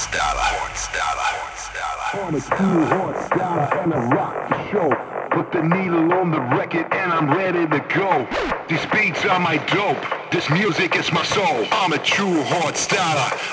I'm a true hard styler and I rock the show. Put the needle on the record and I'm ready to go. These beats are my dope. This music is my soul. I'm a true hard styler.